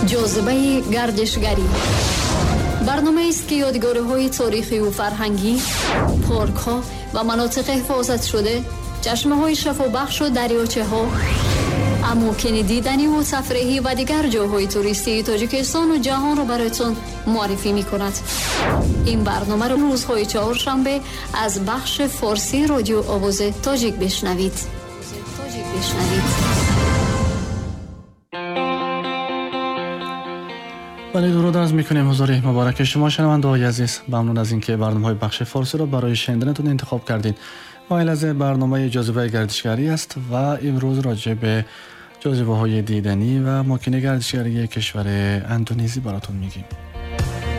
جاذبه گردشگری برنامه است که یادگاری‌های تاریخی و فرهنگی، پارک‌ها و مناطق حفاظت شده، چشمه‌های شفابخش و دریاچه‌ها، اماکن دیدنی و تفریحی و دیگر جاهای توریستی تاجیکستان و جهان را برایتان معرفی می‌کند. این برنامه را روزهای چهارشنبه از بخش فارسی رادیو آواز تاجیک بشنوید. ولی درود عرض می‌کنیم حضور مبارک شما شنونده‌های عزیز. ممنون از اینکه برنامه‌های بخش فارسی را برای شنیدنتون انتخاب کردید. مایل از برنامه جاذبه گردشگری است و امروز راجع به جاذبه‌های دیدنی و اماکن گردشگری کشور اندونزی براتون میگیم.